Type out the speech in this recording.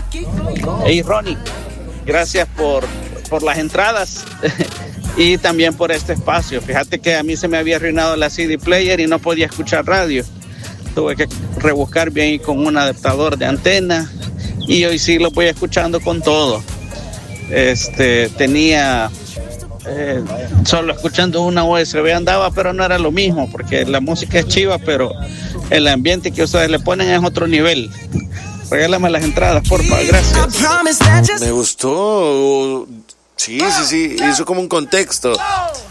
Hey Ronnie, gracias por las entradas y también por este espacio. Fíjate que a mí se me había arruinado la CD player y no podía escuchar radio. Tuve que rebuscar bien con un adaptador de antena y hoy sí lo voy escuchando con todo. Tenía solo escuchando una USB andaba, pero no era lo mismo porque la música es chiva, pero el ambiente que ustedes le ponen es otro nivel. Regálame las entradas, por favor, gracias. Me gustó. Sí, hizo como un contexto.